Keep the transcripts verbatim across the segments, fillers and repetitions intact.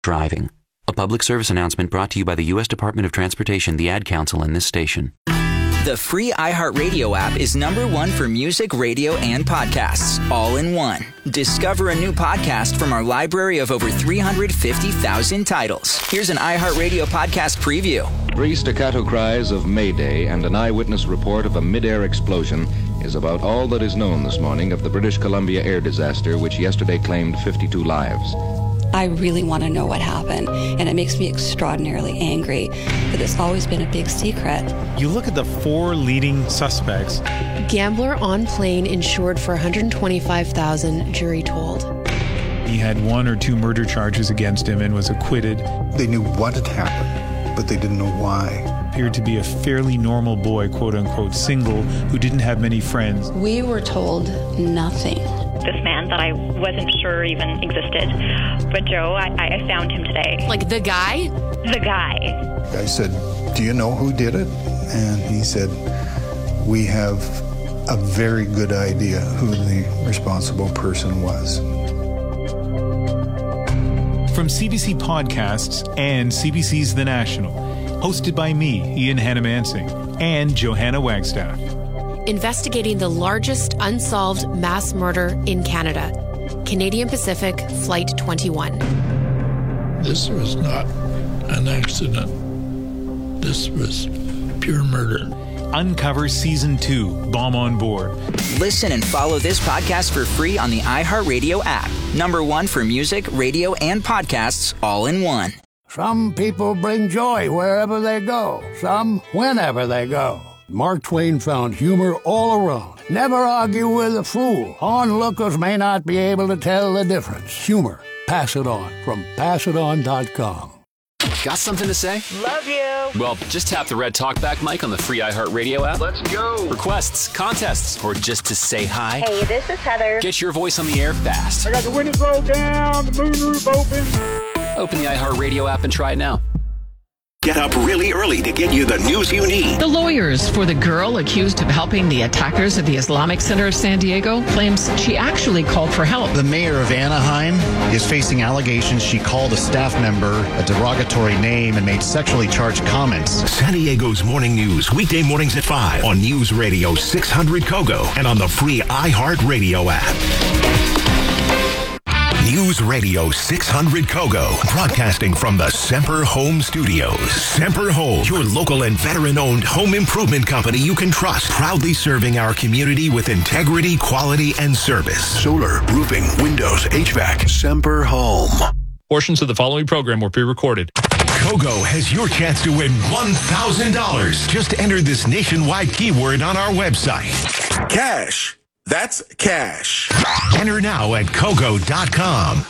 driving. A public service announcement brought to you by the U S Department of Transportation, the Ad Council, and this station. The free iHeartRadio app is number one for music, radio, and podcasts, all in one. Discover a new podcast from our library of over three hundred fifty thousand titles. Here's an iHeartRadio podcast preview. Three staccato cries of Mayday and an eyewitness report of a mid-air explosion is about all that is known this morning of the British Columbia air disaster, which yesterday claimed fifty-two lives. I really want to know what happened, and it makes me extraordinarily angry that it's always been a big secret. You look at the four leading suspects. Gambler on plane insured for one hundred twenty-five thousand dollars, jury told. He had one or two murder charges against him and was acquitted. They knew what had happened, but they didn't know why. Appeared to be a fairly normal boy, quote-unquote, single, who didn't have many friends. We were told nothing. This man that I wasn't sure even existed. But Joe, I, I found him today. Like the guy? The guy. I said, do you know who did it? And he said, we have a very good idea who the responsible person was. From C B C Podcasts and C B C's The National, hosted by me, Ian Hannamansing, and Johanna Wagstaff. Investigating the largest unsolved mass murder in Canada. Canadian Pacific Flight twenty-one. This was not an accident. This was pure murder. Uncover Season two, Bomb on Board. Listen and follow this podcast for free on the iHeartRadio app. Number one for music, radio, and podcasts, all in one. Some people bring joy wherever they go. Some whenever they go. Mark Twain found humor all around. Never argue with a fool. Onlookers may not be able to tell the difference. Humor. Pass it on from pass it on dot com. Got something to say? Love you. Well, just tap the red talkback mic on the free iHeartRadio app. Let's go. Requests, contests, or just to say hi. Hey, this is Heather. Get your voice on the air fast. I got the windows rolled down, the moonroof open. Open the iHeartRadio app and try it now. Get up really early to get you the news you need. The lawyers for the girl accused of helping the attackers at the Islamic Center of San Diego claims she actually called for help. The mayor of Anaheim is facing allegations she called a staff member a derogatory name and made sexually charged comments. San Diego's Morning News, weekday mornings at five on News Radio six hundred Kogo and on the free iHeartRadio app. News Radio six hundred Kogo, broadcasting from the Semper Home Studios. Semper Home, your local and veteran-owned home improvement company you can trust. Proudly serving our community with integrity, quality, and service. Solar, roofing, windows, H V A C. Semper Home. Portions of the following program were pre-recorded. Kogo has your chance to win one thousand dollars. Just enter this nationwide keyword on our website. Cash. That's cash. Enter now at Kogo dot com.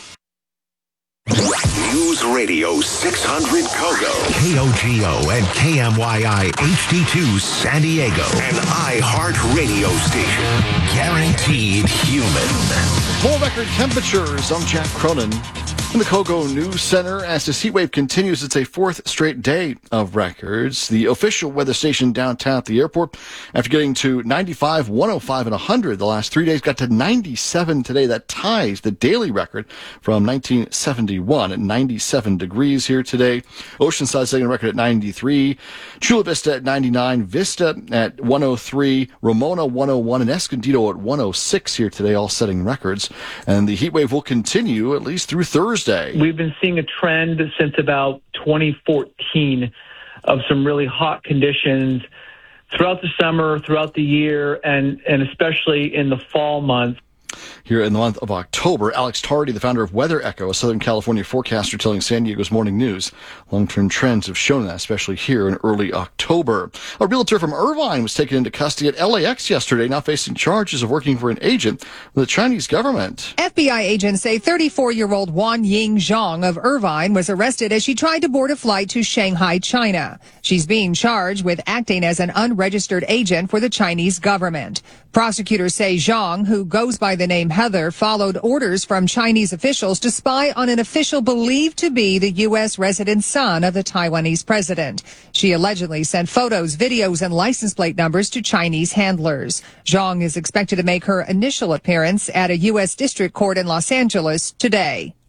News Radio six hundred Kogo. K O G O and K M Y I H D two San Diego. An iHeart radio station. Guaranteed human. Full record temperatures. I'm Jack Cronin in the Kogo News Center. As this heat wave continues, it's a fourth straight day of records. The official weather station downtown at the airport, after getting to ninety-five, one oh five, and one hundred the last three days, got to ninety-seven today. That ties the daily record from nineteen seventy-one at ninety-seven degrees here today. Oceanside setting a record at ninety-three. Chula Vista at ninety-nine. Vista at one oh three. Ramona one oh one. And Escondido at one oh six here today, all setting records. And the heat wave will continue at least through Thursday. We've been seeing a trend since about twenty fourteen of some really hot conditions throughout the summer, throughout the year, and, and especially in the fall months. Here in the month of October, Alex Tardy, the founder of Weather Echo, a Southern California forecaster, telling San Diego's Morning News, long-term trends have shown that, especially here in early October. A realtor from Irvine was taken into custody at L A X yesterday, now facing charges of working for an agent of the Chinese government. F B I agents say thirty-four-year-old Wan Ying Zhang of Irvine was arrested as she tried to board a flight to Shanghai, China. She's being charged with acting as an unregistered agent for the Chinese government. Prosecutors say Zhang, who goes by the name Heather, followed orders from Chinese officials to spy on an official believed to be the U S resident son of the Taiwanese president. She allegedly sent photos, videos, and license plate numbers to Chinese handlers. Zhang is expected to make her initial appearance at a U S district court in Los Angeles today.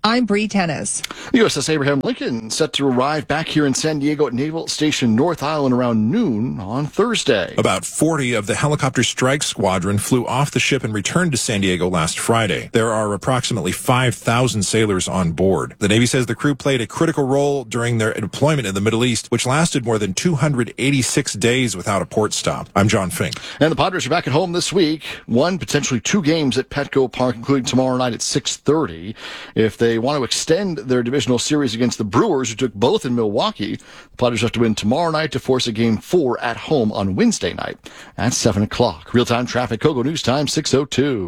I'm Bree Tennis. The U S S Abraham Lincoln set to arrive back here in San Diego at Naval Station North Island around noon on Thursday. About forty of the helicopter strike squadron flew off the ship and returned to San Diego last Friday. There are approximately five thousand sailors on board. The Navy says the crew played a critical role during their deployment in the Middle East, which lasted more than two hundred eighty-six days without a port stop. I'm John Fink. And the Padres are back at home this week. One, potentially two games at Petco Park, including tomorrow night at six thirty. If they want to extend their divisional series against the Brewers, who took both in Milwaukee, the Padres have to win tomorrow night to force a game four at home on Wednesday night at seven o'clock. Real-time traffic, Kogo News Time, six oh two.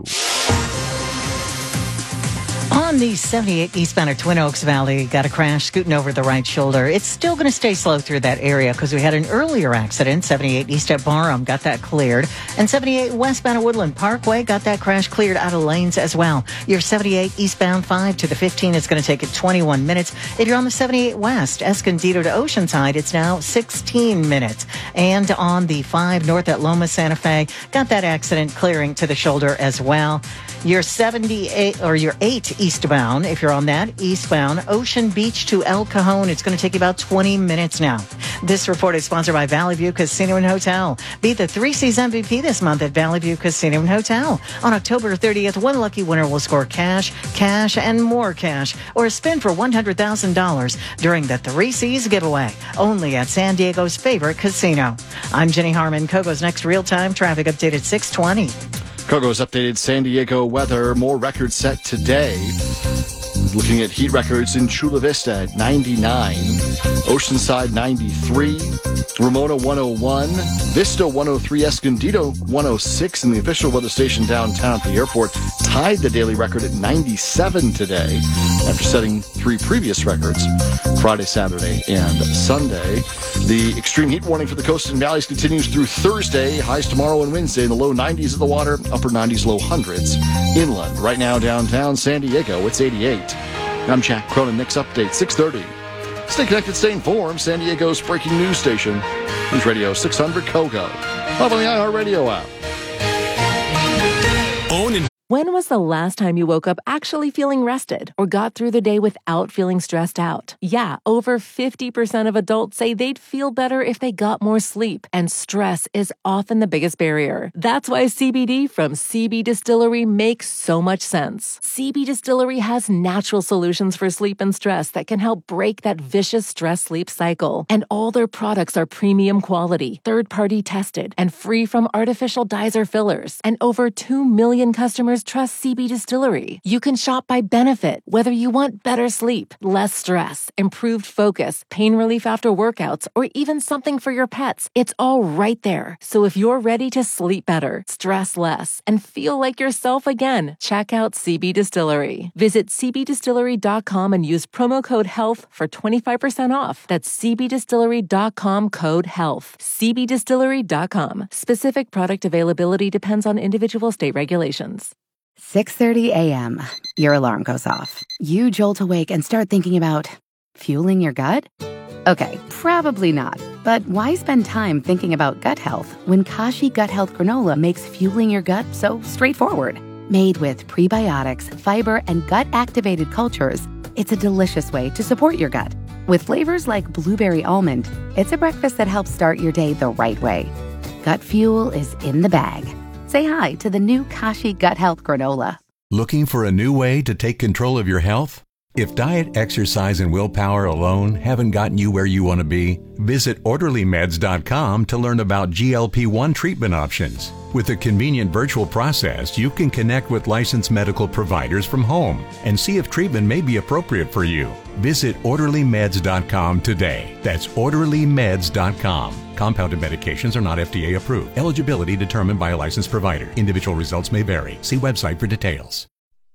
On the seventy-eight eastbound of Twin Oaks Valley, got a crash scooting over the right shoulder. It's still going to stay slow through that area because we had an earlier accident. seventy-eight east at Barham, got that cleared. And seventy-eight westbound of Woodland Parkway, got that crash cleared out of lanes as well. Your seventy-eight eastbound five to the fifteen is going to take it twenty-one minutes. If you're on the seventy-eight west, Escondido to Oceanside, it's now sixteen minutes. And on the five north at Loma Santa Fe, got that accident clearing to the shoulder as well. Your seventy-eight or your eight eastbound, if you're on that eastbound, Ocean Beach to El Cajon, it's going to take you about twenty minutes now. This report is sponsored by Valley View Casino and Hotel. Be the Three C's M V P this month at Valley View Casino and Hotel. On October thirtieth, one lucky winner will score cash, cash, and more cash, or a spin for one hundred thousand dollars during the Three C's giveaway, only at San Diego's favorite casino. I'm Jenny Harmon. Kogo's next real-time traffic update at six twenty. Kogo's updated San Diego weather. More records set today. Looking at heat records in Chula Vista at ninety-nine, Oceanside ninety-three, Ramona one oh one, Vista one oh three, Escondido one oh six, and the official weather station downtown at the airport tied the daily record at ninety-seven today after setting three previous records Friday, Saturday, and Sunday. The extreme heat warning for the coast and valleys continues through Thursday. Highs tomorrow and Wednesday in the low nineties of the water, upper nineties, low hundreds inland. Right now downtown San Diego, it's eighty-eight. I'm Jack Cronin. Next update, six thirty. Stay connected, stay informed. San Diego's breaking news station. News Radio six hundred Kogo. Live on the iHeartRadio app. Own and When was the last time you woke up actually feeling rested or got through the day without feeling stressed out? Yeah, over fifty percent of adults say they'd feel better if they got more sleep, and stress is often the biggest barrier. That's why C B D from C B Distillery makes so much sense. C B Distillery has natural solutions for sleep and stress that can help break that vicious stress-sleep cycle. And all their products are premium quality, third-party tested, and free from artificial dyes or fillers. And over two million customers trust C B Distillery. You can shop by benefit, whether you want better sleep, less stress, improved focus, pain relief after workouts, or even something for your pets. It's all right there. So if you're ready to sleep better, stress less, and feel like yourself again, check out C B Distillery. Visit c b distillery dot com and use promo code HEALTH for twenty-five percent off. That's c b distillery dot com code HEALTH. c b distillery dot com. Specific product availability depends on individual state regulations. six thirty a.m. Your alarm goes off. You jolt awake and start thinking about fueling your gut? Okay, probably not. But why spend time thinking about gut health when Kashi Gut Health Granola makes fueling your gut so straightforward? Made with prebiotics, fiber, and gut-activated cultures, it's a delicious way to support your gut. With flavors like blueberry almond, it's a breakfast that helps start your day the right way. Gut fuel is in the bag. Say hi to the new Kashi Gut Health Granola. Looking for a new way to take control of your health? If diet, exercise, and willpower alone haven't gotten you where you want to be, visit orderly meds dot com to learn about G L P one treatment options. With a convenient virtual process, you can connect with licensed medical providers from home and see if treatment may be appropriate for you. Visit orderly meds dot com today. That's orderly meds dot com. Compounded medications are not F D A approved. Eligibility determined by a licensed provider. Individual results may vary. See website for details.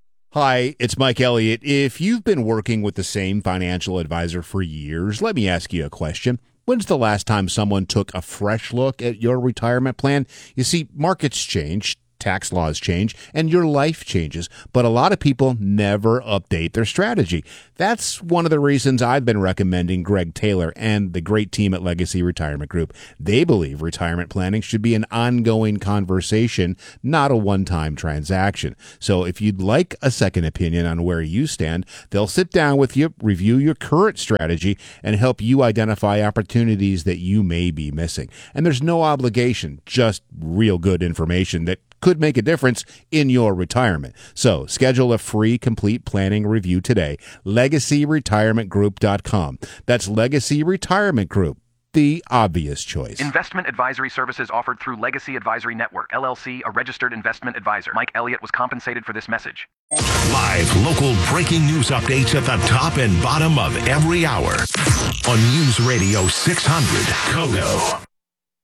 Hi, it's Mike Elliott. If you've been working with the same financial advisor for years, let me ask you a question. When's the last time someone took a fresh look at your retirement plan? You see, markets change, tax laws change and your life changes, but a lot of people never update their strategy. That's one of the reasons I've been recommending Greg Taylor and the great team at Legacy Retirement Group. They believe retirement planning should be an ongoing conversation, not a one-time transaction. So if you'd like a second opinion on where you stand, they'll sit down with you, review your current strategy, and help you identify opportunities that you may be missing. And there's no obligation, just real good information that could make a difference in your retirement. So schedule a free complete planning review today. legacy retirement group dot com. That's Legacy Retirement Group, the obvious choice. Investment advisory services offered through Legacy Advisory Network, L L C, a registered investment advisor. Mike Elliott was compensated for this message. Live local breaking news updates at the top and bottom of every hour on News Radio six hundred Kogo.